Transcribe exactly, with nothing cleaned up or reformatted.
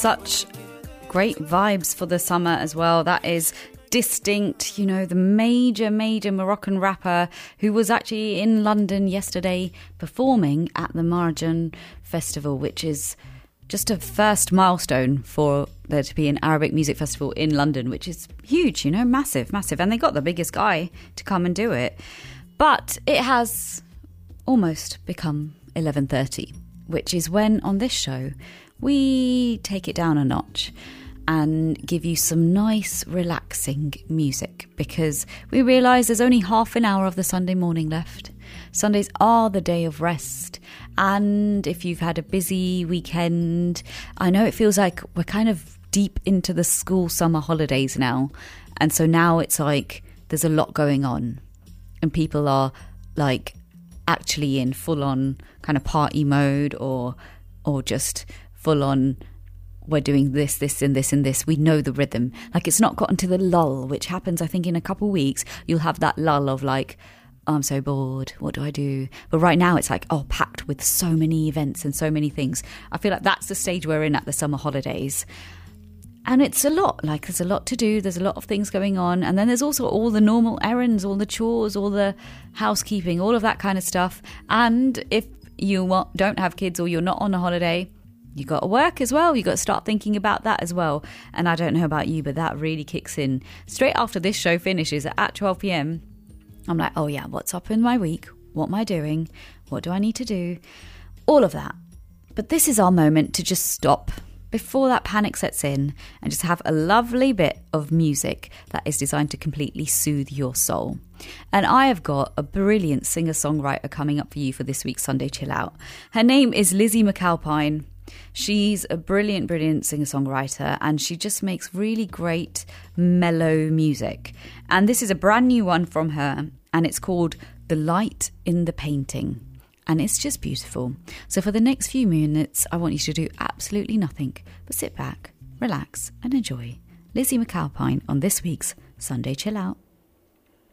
such great vibes for the summer as well. That is Distinct, you know, the major, major Moroccan rapper who was actually in London yesterday performing at the Marjan Festival, which is just a first milestone for there to be an Arabic music festival in London, which is huge, you know, massive, massive. And they got the biggest guy to come and do it. But it has almost become eleven thirty, which is when on this show we take it down a notch and give you some nice relaxing music, because we realise there's only half an hour of the Sunday morning left. Sundays are the day of rest, and if you've had a busy weekend, I know it feels like we're kind of deep into the school summer holidays now, and so now it's like there's a lot going on and people are like actually in full on kind of party mode, or or just full on we're doing this, this and this and this. We know the rhythm. Like, it's not gotten to the lull, which happens, I think, in a couple of weeks. You'll have that lull of like, oh, I'm so bored. What do I do? But right now it's like, oh, packed with so many events and so many things. I feel like that's the stage we're in at the summer holidays. And it's a lot. Like, there's a lot to do. There's a lot of things going on. And then there's also all the normal errands, all the chores, all the housekeeping, all of that kind of stuff. And if you want, don't have kids or you're not on a holiday, you got to work as well. You got to start thinking about that as well. And I don't know about you, but that really kicks in straight after this show finishes at twelve p.m. I'm like, oh yeah, what's up in my week? What am I doing? What do I need to do? All of that. But this is our moment to just stop before that panic sets in and just have a lovely bit of music that is designed to completely soothe your soul. And I have got a brilliant singer-songwriter coming up for you for this week's Sunday Chill Out. Her name is Lizzie McAlpine. She's a brilliant, brilliant singer-songwriter, and she just makes really great mellow music. And this is a brand new one from her, and it's called The Light in the Painting. And it's just beautiful. So for the next few minutes, I want you to do absolutely nothing but sit back, relax, and enjoy Lizzie McAlpine on this week's Sunday Chill Out.